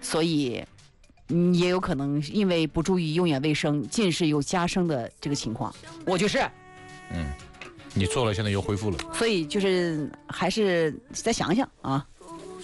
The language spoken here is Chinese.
所以也有可能因为不注意用眼卫生，近视有加深的这个情况。我就是， 你做了，现在又恢复了， 所以就是还是再想想啊。